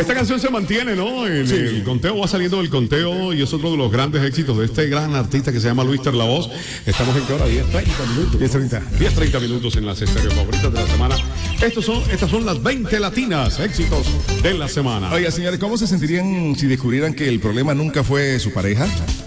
Esta canción se mantiene, ¿no? El conteo va saliendo del conteo y es otro de los grandes éxitos de este gran artista que se llama Luis La Voz. Estamos en qué hora? 10:30 minutos. 10:30 minutos en las estéreos favoritas de la semana. Estas son las 20 latinas éxitos de la semana. Oiga, señores, ¿cómo se sentirían si descubrieran que el problema nunca fue su pareja?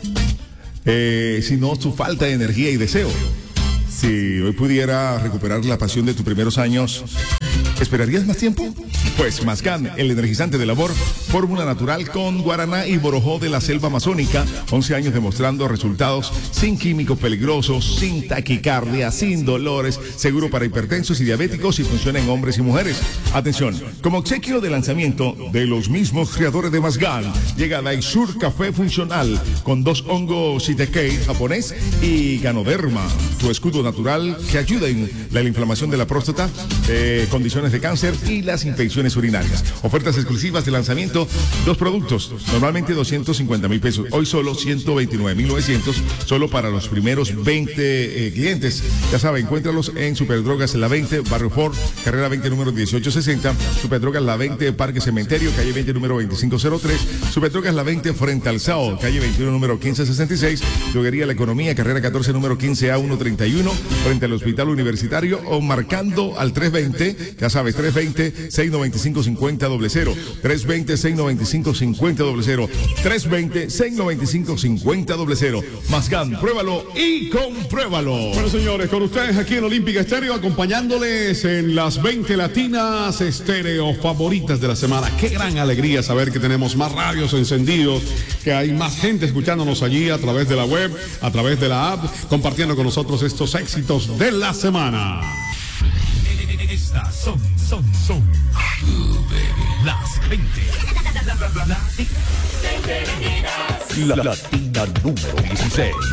Sino su falta de energía y deseo. Si hoy pudiera recuperar la pasión de tus primeros años, ¿esperarías más tiempo? Pues Mazgán, el energizante del amor, fórmula natural con guaraná y borojó de la selva amazónica, 11 años demostrando resultados sin químicos peligrosos, sin taquicardia, sin dolores, seguro para hipertensos y diabéticos y funciona en hombres y mujeres. Atención, como obsequio de lanzamiento de los mismos creadores de Mazgán, llega Daisur Café Funcional con 2 hongos Shiitake japonés y Ganoderma, tu escudo natural que ayuda en la inflamación de la próstata, condiciones de cáncer y las infecciones urinarias. Ofertas exclusivas de lanzamiento, 2 productos, normalmente 250,000 pesos, hoy solo 129,900, solo para los primeros 20 clientes. Ya saben, encuéntralos en Superdrogas La 20, Barrio Ford, carrera 20, número 1860, Superdrogas La 20, Parque Cementerio, calle 20, número 2503, Superdrogas La 20, frente al SAO, calle 21, número 1566, Droguería La Economía, carrera 14, número 15A131, frente al Hospital Universitario, o marcando al 320, ya sabes, 320-695-5000, 320-695-5000, 320-695-5000. Mazgán, pruébalo y compruébalo. Bueno, señores, con ustedes aquí en Olímpica Estéreo, acompañándoles en las 20 latinas estéreo favoritas de la semana. Qué gran alegría saber que tenemos más radios encendidos, que hay más gente escuchándonos allí a través de la web, a través de la app, compartiendo con nosotros estos éxitos de la semana. Estas son las 20. La Latina número 16.